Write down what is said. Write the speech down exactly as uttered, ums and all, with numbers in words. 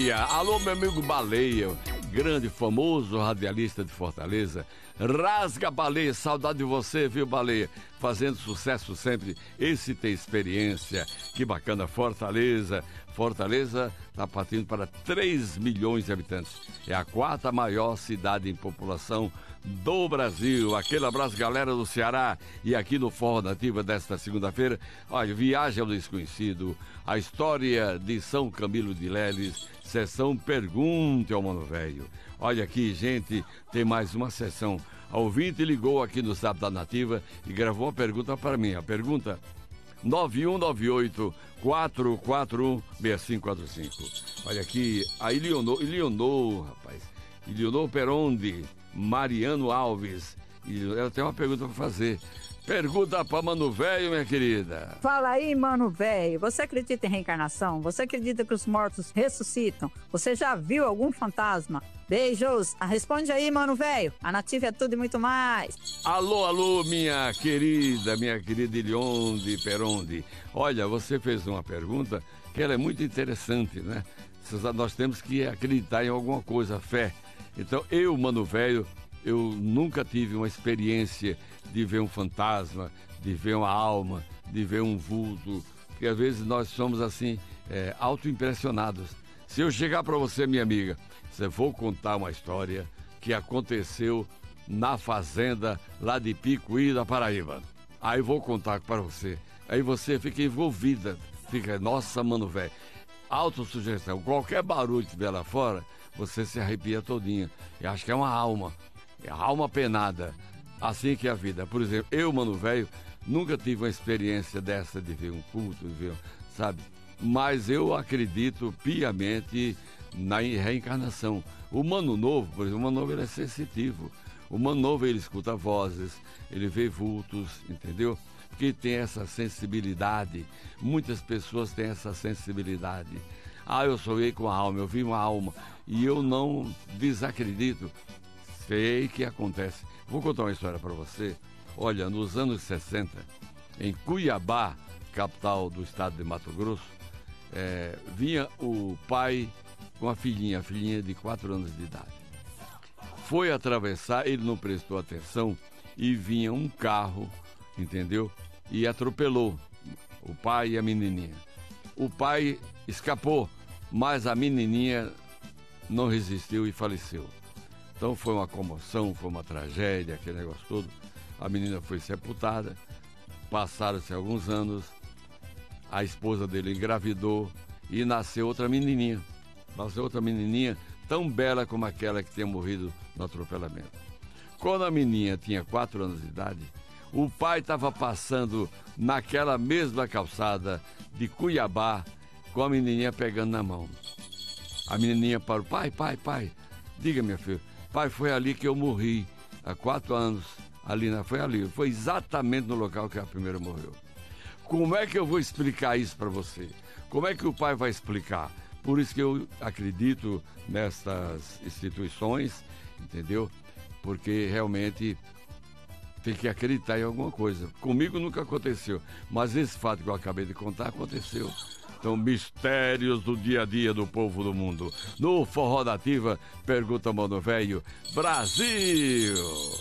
Baleia. Alô, meu amigo Baleia, grande, famoso radialista de Fortaleza. Rasga, Baleia, saudade de você, viu, Baleia? Fazendo sucesso sempre, esse tem experiência. Que bacana, Fortaleza. Fortaleza está partindo para três milhões de habitantes. É a quarta maior cidade em população do Brasil. Aquele abraço, galera do Ceará. E aqui no Forró Nativa desta segunda-feira, olha, Viagem ao Desconhecido, a história de São Camilo de Leles, sessão Pergunte ao Mano Velho. Olha aqui, gente, tem mais uma sessão. A ouvinte ligou aqui no Zap da Nativa e gravou uma pergunta para mim. A pergunta: nove um nove oito, quatro quatro um, seis cinco quatro cinco. Olha aqui, a Ilionor, Ilionor, rapaz, Ilionor Perondi, Mariano Alves, e ela tem uma pergunta para fazer. Pergunta para Mano Velho, minha querida. Fala aí, Mano Velho. Você acredita em reencarnação? Você acredita que os mortos ressuscitam? Você já viu algum fantasma? Beijos. Ah, responde aí, Mano Velho. A Nativa é tudo e muito mais. Alô, alô, minha querida, minha querida Ilionde Perondi. Olha, você fez uma pergunta que ela é muito interessante, né? Nós temos que acreditar em alguma coisa, fé. Então, eu, Mano Velho, eu nunca tive uma experiência de ver um fantasma, de ver uma alma, de ver um vulto, porque às vezes nós somos assim, é, autoimpressionados. Se eu chegar para você, minha amiga, você vou contar uma história que aconteceu na fazenda lá de Picuí, da Paraíba. Aí vou contar para você, aí você fica envolvida, fica, nossa, Mano Velho, autossugestão, qualquer barulho que tiver lá fora, você se arrepia todinha, e acho que é uma alma, é a alma penada. Assim que é a vida. Por exemplo, eu, Mano Velho, nunca tive uma experiência dessa de ver um culto, de ver, sabe? Mas eu acredito piamente na reencarnação. O Mano Novo, por exemplo, o Mano Novo ele é sensitivo. O Mano Novo ele escuta vozes, ele vê vultos, entendeu? Porque tem essa sensibilidade. Muitas pessoas têm essa sensibilidade. Ah, eu sonhei com a alma, eu vi uma alma. E eu não desacredito. Sei que acontece. Vou contar uma história para você. Olha, nos anos sessenta, em Cuiabá, capital do estado de Mato Grosso, é, vinha o pai com a filhinha, a filhinha de quatro anos de idade. Foi atravessar, ele não prestou atenção e vinha um carro, entendeu? E atropelou o pai e a menininha. O pai escapou, mas a menininha não resistiu e faleceu. Então foi uma comoção, foi uma tragédia, aquele negócio todo. A menina foi sepultada, passaram-se alguns anos, a esposa dele engravidou e nasceu outra menininha. Nasceu outra menininha tão bela como aquela que tinha morrido no atropelamento. Quando a menininha tinha quatro anos de idade, o pai estava passando naquela mesma calçada de Cuiabá com a menininha pegando na mão. A menininha parou: pai, pai, pai, diga, minha filha. Pai, foi ali que eu morri, há quatro anos, ali, né? Foi ali, foi exatamente no local que a primeira morreu. Como é que eu vou explicar isso para você? Como é que o pai vai explicar? Por isso que eu acredito nessas instituições, entendeu? Porque realmente tem que acreditar em alguma coisa. Comigo nunca aconteceu, mas esse fato que eu acabei de contar aconteceu. Então, mistérios do dia a dia do povo do mundo. No Forró Nativa, pergunta Mano Velho, Brasil!